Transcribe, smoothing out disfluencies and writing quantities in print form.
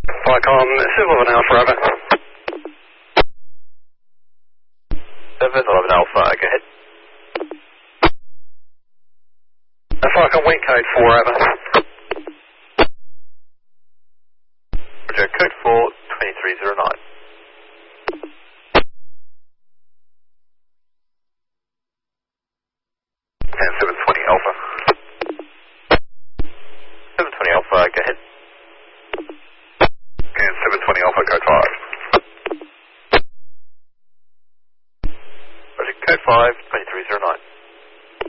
Flycom 711 Alpha, over. 711 Alpha, go ahead. Flycom wind code 4, over. Roger, code 4, 2309. And 720 Alpha. 720 Alpha, go ahead. And 720 Alpha, code 5. Roger, code 5,